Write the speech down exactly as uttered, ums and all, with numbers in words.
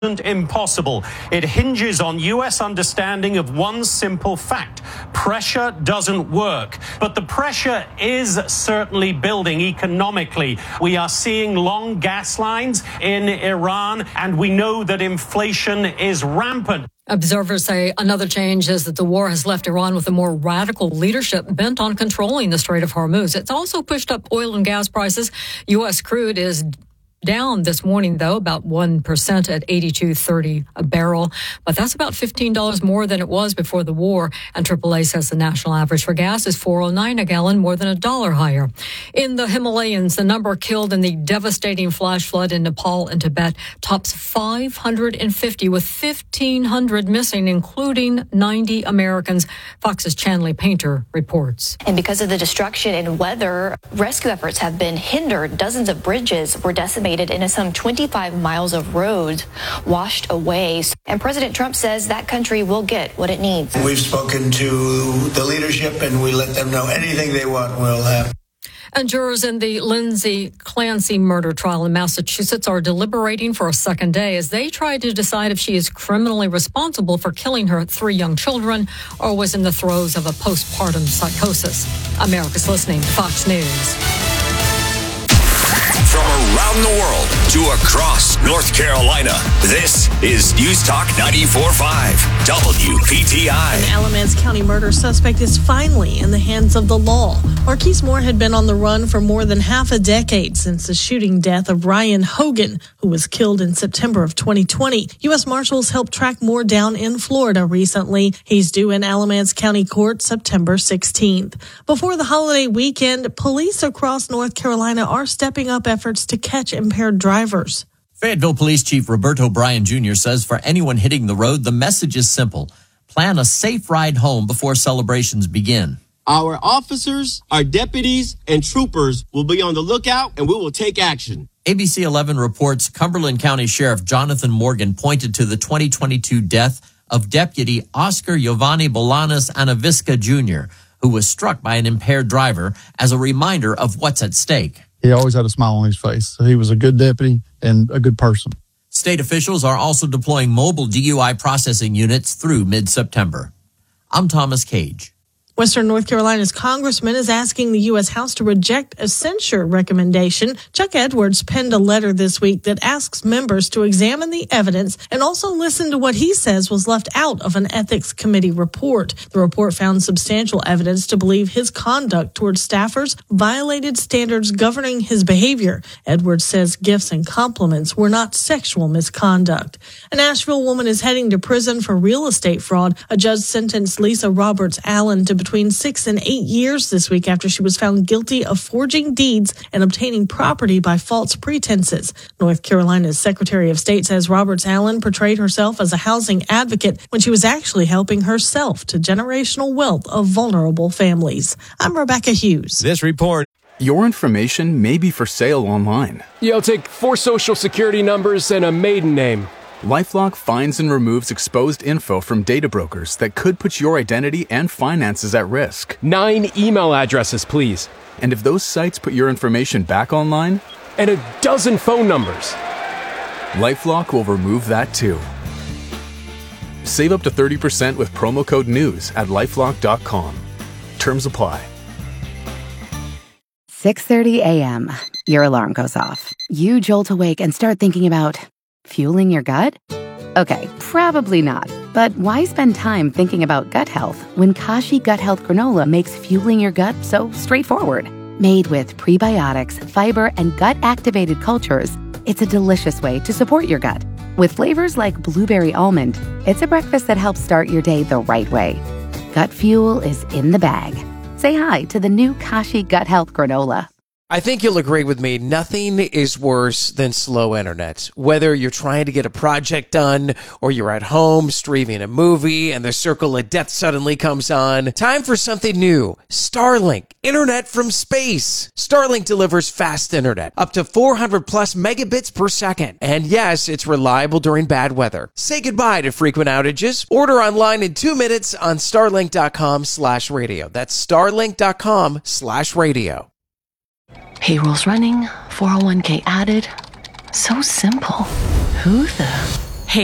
impossible. It hinges on U S understanding of one simple fact. Pressure doesn't work. But the pressure is certainly building economically. We are seeing long gas lines in Iran, and we know that inflation is rampant. Observers say another change is that the war has left Iran with a more radical leadership bent on controlling the Strait of Hormuz. It's also pushed up oil and gas prices. U S crude is down this morning, though, about one percent at eighty-two thirty a barrel. But that's about fifteen dollars more than it was before the war. And triple A says the national average for gas is four oh nine a gallon, more than a dollar higher. In the Himalayas, the number killed in the devastating flash flood in Nepal and Tibet tops five hundred fifty, with fifteen hundred missing, including ninety Americans. Fox's Chanley Painter reports. And because of the destruction and weather, rescue efforts have been hindered. Dozens of bridges were decimated, and some twenty-five miles of roads washed away. And President Trump says that country will get what it needs. We've spoken to the leadership, and we let them know anything they want will happen. And jurors in the Lindsay Clancy murder trial in Massachusetts are deliberating for a second day as they try to decide if she is criminally responsible for killing her three young children or was in the throes of a postpartum psychosis. America's listening to Fox News. From around the world to across North Carolina, this is News Talk ninety-four point five W P T I. An Alamance County murder suspect is finally in the hands of the law. Marquise Moore had been on the run for more than half a decade since the shooting death of Ryan Hogan, who was killed in September of twenty twenty. U S Marshals helped track Moore down in Florida recently. He's due in Alamance County Court September sixteenth. Before the holiday weekend, police across North Carolina are stepping up efforts to catch impaired drivers. Fayetteville Police Chief Roberto Bryan Junior says for anyone hitting the road, the message is simple. Plan a safe ride home before celebrations begin. Our officers, our deputies, and troopers will be on the lookout, and we will take action. A B C eleven reports Cumberland County Sheriff Jonathan Morgan pointed to the twenty twenty-two death of Deputy Oscar Giovanni Bolanos Anavisca Junior, who was struck by an impaired driver, as a reminder of what's at stake. He always had a smile on his face. So he was a good deputy and a good person. State officials are also deploying mobile D U I processing units through mid-September. I'm Thomas Cage. Western North Carolina's congressman is asking the U S House to reject a censure recommendation. Chuck Edwards penned a letter this week that asks members to examine the evidence and also listen to what he says was left out of an ethics committee report. The report found substantial evidence to believe his conduct towards staffers violated standards governing his behavior. Edwards says gifts and compliments were not sexual misconduct. A Nashville woman is heading to prison for real estate fraud. A judge sentenced Lisa Roberts Allen to between six and eight years this week after she was found guilty of forging deeds and obtaining property by false pretenses. North Carolina's Secretary of State says Roberts Allen portrayed herself as a housing advocate when she was actually helping herself to generational wealth of vulnerable families. I'm Rebecca Hughes. This report. Your information may be for sale online. Yeah, I'll take four social security numbers and a maiden name. LifeLock finds and removes exposed info from data brokers that could put your identity and finances at risk. Nine email addresses, please. And if those sites put your information back online? And a dozen phone numbers. LifeLock will remove that too. Save up to thirty percent with promo code NEWS at lifelock dot com. Terms apply. six thirty a.m. Your alarm goes off. You jolt awake and start thinking about fueling your gut? Okay, probably not. But why spend time thinking about gut health when Kashi Gut Health Granola makes fueling your gut so straightforward? Made with prebiotics, fiber, and gut-activated cultures, it's a delicious way to support your gut. With flavors like blueberry almond, it's a breakfast that helps start your day the right way. Gut fuel is in the bag. Say hi to the new Kashi Gut Health Granola. I think you'll agree with me, nothing is worse than slow internet. Whether you're trying to get a project done or you're at home streaming a movie and the circle of death suddenly comes on, time for something new. Starlink, internet from space. Starlink delivers fast internet, up to four hundred plus megabits per second. And yes, it's reliable during bad weather. Say goodbye to frequent outages. Order online in two minutes on starlink.com slash radio. That's starlink.com slash radio. Payroll's running, four oh one k added. So simple. Who the...